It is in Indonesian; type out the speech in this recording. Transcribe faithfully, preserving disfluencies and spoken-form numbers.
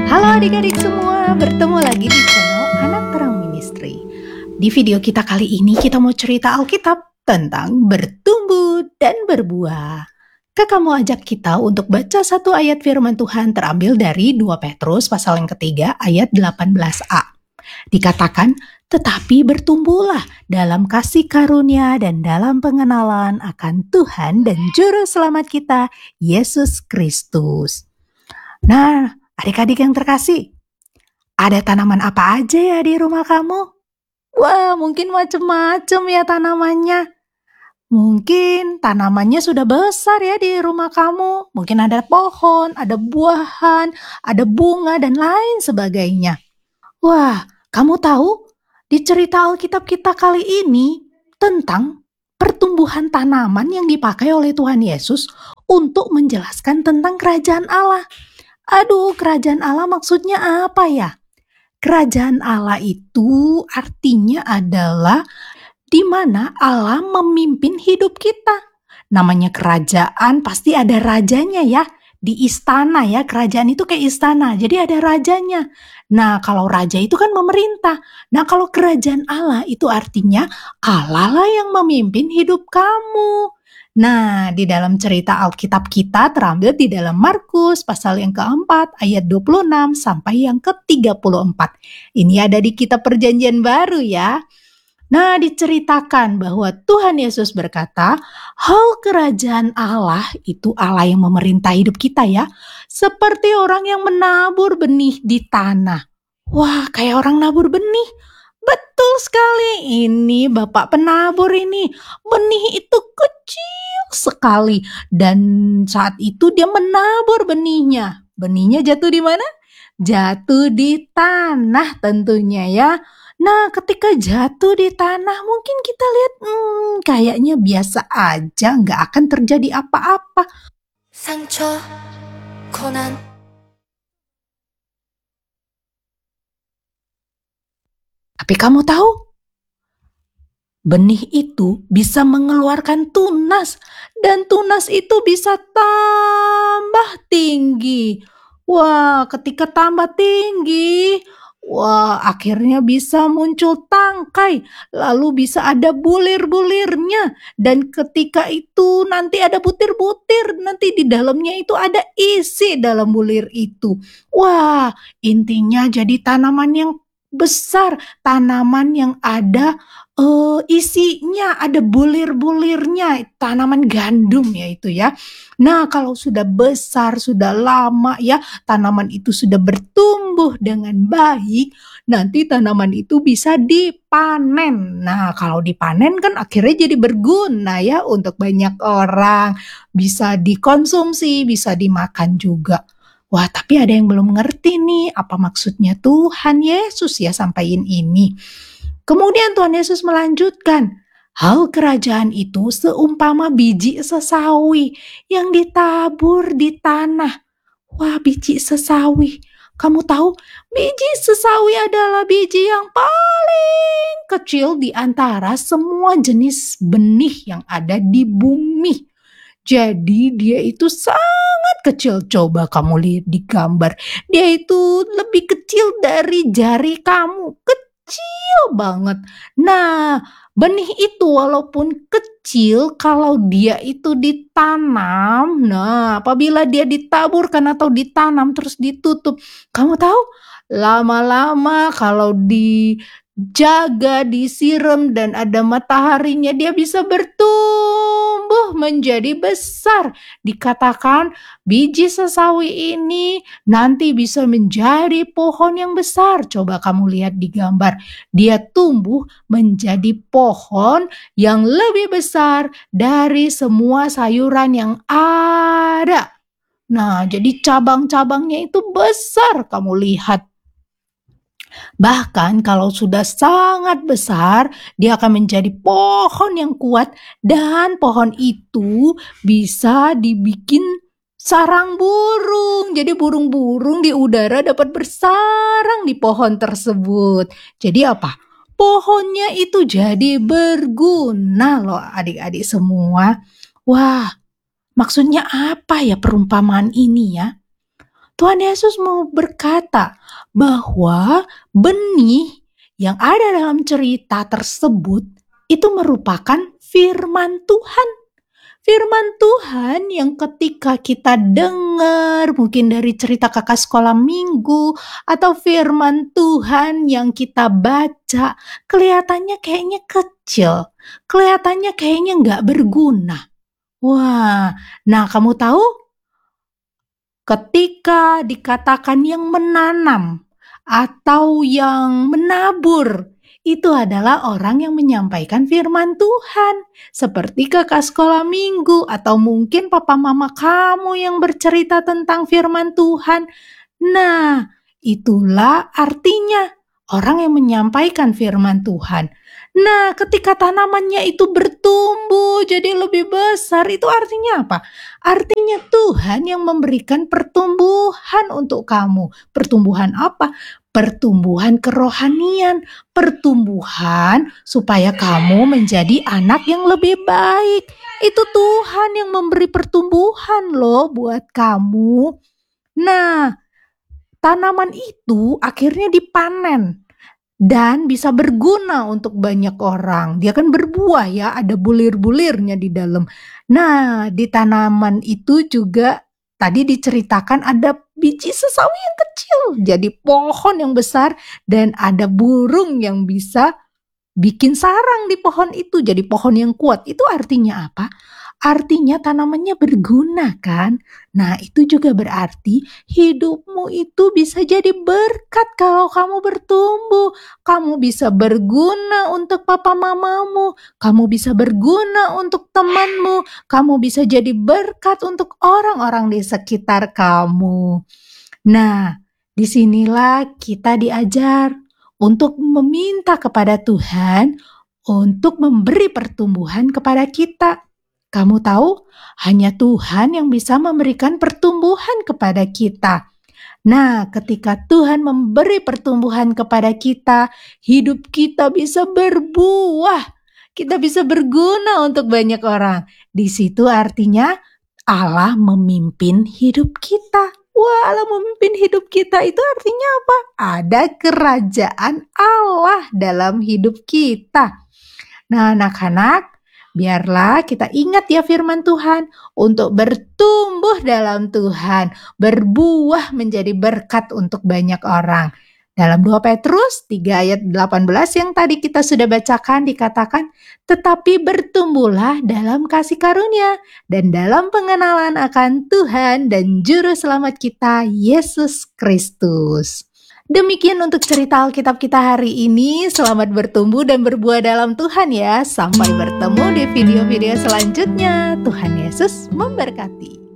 Halo adik-adik semua, bertemu lagi di channel Anak Terang Ministry. Di video kita kali ini kita mau cerita Alkitab tentang bertumbuh dan berbuah. Kakak mau ajak kita untuk baca satu ayat firman Tuhan terambil dari dua Petrus pasal yang ketiga ayat delapan belas a. Dikatakan, tetapi bertumbuhlah dalam kasih karunia dan dalam pengenalan akan Tuhan dan Juru Selamat kita, Yesus Kristus. Nah, adik-adik yang terkasih, ada tanaman apa aja ya di rumah kamu? Wah, mungkin macam-macam ya tanamannya. Mungkin tanamannya sudah besar ya di rumah kamu. Mungkin ada pohon, ada buahan, ada bunga, dan lain sebagainya. Wah, kamu tahu di cerita Alkitab kita kali ini tentang pertumbuhan tanaman yang dipakai oleh Tuhan Yesus untuk menjelaskan tentang kerajaan Allah. Aduh, kerajaan Allah maksudnya apa ya? Kerajaan Allah itu artinya adalah di mana Allah memimpin hidup kita. Namanya kerajaan pasti ada rajanya ya. Di istana ya, kerajaan itu kayak istana, jadi ada rajanya. Nah, kalau raja itu kan memerintah. Nah, kalau kerajaan Allah itu artinya Allah lah yang memimpin hidup kamu. Nah, di dalam cerita Alkitab kita terambil di dalam Markus pasal yang keempat ayat dua puluh enam sampai yang ke tiga puluh empat. Ini ada di kitab Perjanjian Baru ya. Nah, diceritakan bahwa Tuhan Yesus berkata, hal kerajaan Allah itu Allah yang memerintah hidup kita ya, seperti orang yang menabur benih di tanah. Wah, kayak orang nabur benih. Betul sekali, ini Bapak penabur ini. Benih itu kecil sekali dan saat itu dia menabur benihnya. Benihnya jatuh di mana? Jatuh di tanah tentunya ya. Nah, ketika jatuh di tanah mungkin kita lihat hmm, kayaknya biasa aja, nggak akan terjadi apa-apa. 상처, 고난. Tapi kamu tahu? Benih itu bisa mengeluarkan tunas dan tunas itu bisa tambah tinggi. Wah, ketika tambah tinggi, wah akhirnya bisa muncul tangkai, lalu bisa ada bulir-bulirnya. Dan ketika itu nanti ada butir-butir, nanti di dalamnya itu ada isi dalam bulir itu. Wah, intinya jadi tanaman yang besar, tanaman yang ada uh, isinya, ada bulir-bulirnya, tanaman gandum ya itu ya. Nah, kalau sudah besar, sudah lama ya, tanaman itu sudah bertumbuh dengan baik, nanti tanaman itu bisa dipanen. Nah, kalau dipanen kan akhirnya jadi berguna ya untuk banyak orang, bisa dikonsumsi, bisa dimakan juga. Wah, tapi ada yang belum ngerti nih, apa maksudnya Tuhan Yesus ya sampaikan ini. Kemudian Tuhan Yesus melanjutkan, hal kerajaan itu seumpama biji sesawi yang ditabur di tanah. Wah, biji sesawi. Kamu tahu, biji sesawi adalah biji yang paling kecil di antara semua jenis benih yang ada di bumi. Jadi dia itu sangat kecil. Coba kamu lihat di gambar. Dia itu lebih kecil dari jari kamu. Kecil banget. Nah, benih itu walaupun kecil, kalau dia itu ditanam, nah apabila dia ditaburkan atau ditanam terus ditutup, kamu tahu lama-lama kalau dijaga, disiram dan ada mataharinya, dia bisa bertumbuh menjadi besar. Dikatakan biji sesawi ini nanti bisa menjadi pohon yang besar. Coba kamu lihat di gambar. Dia tumbuh menjadi pohon yang lebih besar dari semua sayuran yang ada. Nah, jadi cabang-cabangnya itu besar, kamu lihat. Bahkan kalau sudah sangat besar, dia akan menjadi pohon yang kuat dan pohon itu bisa dibikin sarang burung. Jadi burung-burung di udara dapat bersarang di pohon tersebut. Jadi apa? Pohonnya itu jadi berguna loh adik-adik semua. Wah, maksudnya apa ya perumpamaan ini ya? Tuhan Yesus mau berkata bahwa benih yang ada dalam cerita tersebut itu merupakan firman Tuhan. Firman Tuhan yang ketika kita dengar mungkin dari cerita kakak sekolah minggu atau firman Tuhan yang kita baca kelihatannya kayaknya kecil, kelihatannya kayaknya nggak berguna. Wah, nah kamu tahu ketika dikatakan yang menanam atau yang menabur itu adalah orang yang menyampaikan firman Tuhan. Seperti kakak sekolah minggu atau mungkin papa mama kamu yang bercerita tentang firman Tuhan. Nah, itulah artinya orang yang menyampaikan firman Tuhan. Nah, ketika tanamannya itu bertumbuh jadi lebih besar, itu artinya apa? Artinya Tuhan yang memberikan pertumbuhan untuk kamu. Pertumbuhan apa? Pertumbuhan kerohanian, pertumbuhan supaya kamu menjadi anak yang lebih baik. Itu Tuhan yang memberi pertumbuhan loh buat kamu. Nah, tanaman itu akhirnya dipanen dan bisa berguna untuk banyak orang. Dia kan berbuah ya, ada bulir-bulirnya di dalam. Nah, di tanaman itu juga tadi diceritakan ada biji sesawi yang kecil jadi pohon yang besar dan ada burung yang bisa bikin sarang di pohon itu jadi pohon yang kuat. Itu artinya apa? Artinya tanamannya berguna kan? Nah, itu juga berarti hidupmu itu bisa jadi berkat kalau kamu bertumbuh. Kamu bisa berguna untuk papa mamamu, kamu bisa berguna untuk temanmu, kamu bisa jadi berkat untuk orang-orang di sekitar kamu. Nah, disinilah kita diajar untuk meminta kepada Tuhan untuk memberi pertumbuhan kepada kita. Kamu tahu, hanya Tuhan yang bisa memberikan pertumbuhan kepada kita. Nah, ketika Tuhan memberi pertumbuhan kepada kita, hidup kita bisa berbuah. Kita bisa berguna untuk banyak orang. Di situ artinya Allah memimpin hidup kita. Wah, Allah memimpin hidup kita itu artinya apa? Ada kerajaan Allah dalam hidup kita. Nah, anak-anak, biarlah kita ingat ya firman Tuhan untuk bertumbuh dalam Tuhan, berbuah menjadi berkat untuk banyak orang. Dalam dua Petrus tiga ayat delapan belas yang tadi kita sudah bacakan dikatakan, tetapi bertumbuhlah dalam kasih karunia dan dalam pengenalan akan Tuhan dan Juru Selamat kita, Yesus Kristus. Demikian untuk cerita Alkitab kita hari ini. Selamat bertumbuh dan berbuah dalam Tuhan ya. Sampai bertemu di video-video selanjutnya. Tuhan Yesus memberkati.